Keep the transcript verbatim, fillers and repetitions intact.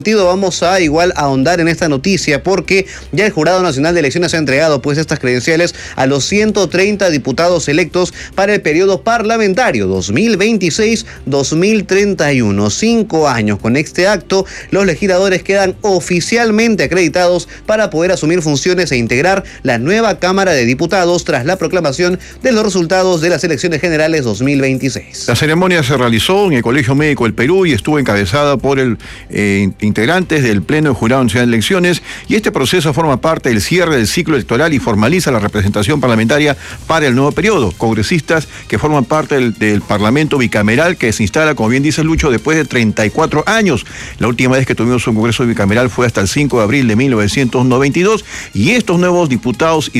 Vamos a igual ahondar en esta noticia porque ya el Jurado Nacional de Elecciones ha entregado pues estas credenciales a los ciento treinta diputados electos para el periodo parlamentario dos mil veintiséis a dos mil treinta y uno. Cinco años. Con este acto, los legisladores quedan oficialmente acreditados para poder asumir funciones e integrar la nueva Cámara de Diputados tras la proclamación de los resultados de las elecciones generales dos mil veintiséis. La ceremonia se realizó en el Colegio Médico del Perú y estuvo encabezada por el eh, integrantes del Pleno del Jurado Nacional de Elecciones, y este proceso forma parte del cierre del ciclo electoral y formaliza la representación parlamentaria para el nuevo periodo. Congresistas que forman parte del, del Parlamento bicameral que se instala, como bien dice Lucho, después de treinta y cuatro años. La última vez que tuvimos un Congreso bicameral fue hasta el cinco de abril de mil novecientos noventa y dos, y estos nuevos diputados y